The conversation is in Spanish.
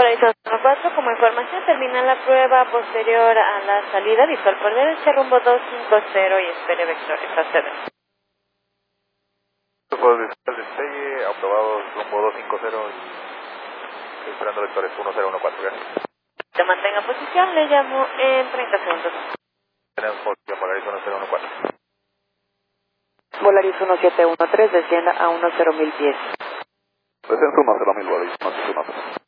Horizon 4, como información, termina la prueba posterior a la salida, visual por derecha, rumbo 250 y espere vectores ACD. Por el despegue, aprobado rumbo 250 y esperando vectores 1014, gracias. Se mantenga en posición, le llamo en 30 segundos. Tenemos posición Volaris 1014. Volaris 1713, descienda a 10.000 pies. Descenso 10.000, Volaris 1014.